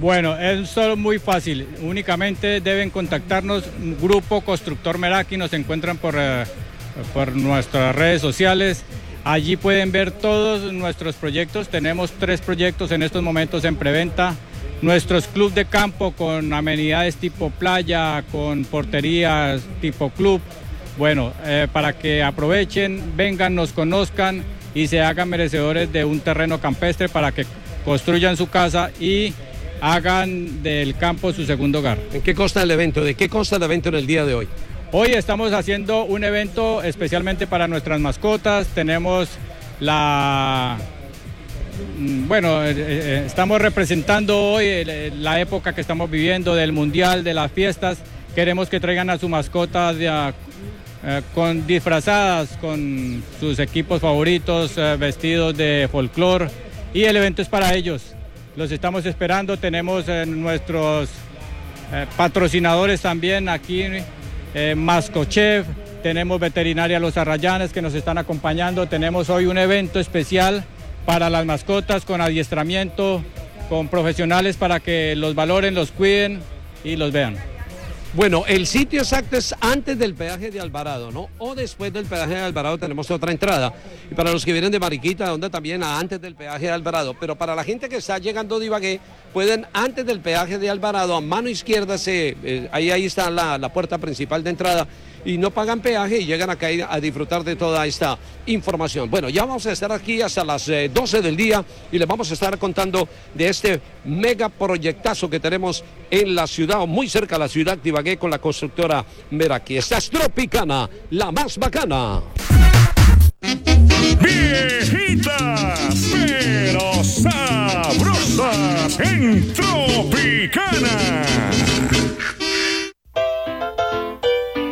Bueno, es solo muy fácil. Únicamente deben contactarnos. Grupo Constructor Meraki, nos encuentran por nuestras redes sociales. Allí pueden ver todos nuestros proyectos. Tenemos 3 proyectos en estos momentos en preventa. Nuestros clubes de campo con amenidades tipo playa, con porterías tipo club. Bueno, para que aprovechen, vengan, nos conozcan y se hagan merecedores de un terreno campestre para que construyan su casa y hagan del campo su segundo hogar. ¿En qué consta el evento? ¿De qué consta el evento en el día de hoy? Hoy estamos haciendo un evento especialmente para nuestras mascotas. Tenemos estamos representando hoy la época que estamos viviendo del mundial, de las fiestas. Queremos que traigan a su mascota disfrazadas con sus equipos favoritos, vestidos de folclore, y el evento es para ellos. Los estamos esperando. Tenemos nuestros patrocinadores también aquí, Mascochef, tenemos Veterinaria Los Arrayanes que nos están acompañando. Tenemos hoy un evento especial para las mascotas con adiestramiento, con profesionales para que los valoren, los cuiden y los vean. Bueno, el sitio exacto es antes del peaje de Alvarado, ¿no? O después del peaje de Alvarado tenemos otra entrada. Y para los que vienen de Mariquita, donde también antes del peaje de Alvarado. Pero para la gente que está llegando de Ibagué, pueden antes del peaje de Alvarado, a mano izquierda, ahí está la puerta principal de entrada. Y no pagan peaje y llegan acá a disfrutar de toda esta información. Bueno, ya vamos a estar aquí hasta las 12 del día y les vamos a estar contando de este mega proyectazo que tenemos en la ciudad, o muy cerca de la ciudad de Ibagué, con la constructora Meraki. Esta es Tropicana, la más bacana. Viejitas, pero sabrosas en Tropicana.